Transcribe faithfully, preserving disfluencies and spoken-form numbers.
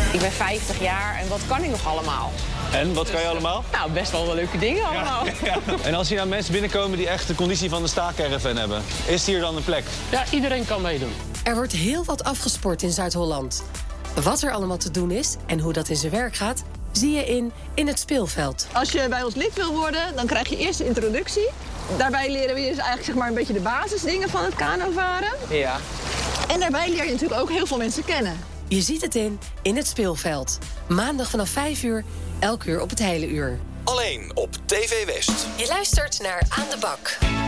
Ik ben vijftig jaar en wat kan ik nog allemaal? En, wat kan je allemaal? Nou, best wel wel leuke dingen allemaal. Ja, ja. En als hier nou mensen binnenkomen die echt de conditie van de staakerven hebben, is hier dan een plek? Ja, iedereen kan meedoen. Er wordt heel wat afgesport in Zuid-Holland. Wat er allemaal te doen is en hoe dat in zijn werk gaat, zie je in In het Speelveld. Als je bij ons lid wil worden, dan krijg je eerst de introductie. Daarbij leren we je dus eigenlijk zeg maar, een beetje de basisdingen van het kanovaren. Ja. En daarbij leer je natuurlijk ook heel veel mensen kennen. Je ziet het in In het Speelveld. Maandag vanaf vijf uur, elk uur op het hele uur. Alleen op T V West. Je luistert naar Aan de Bak.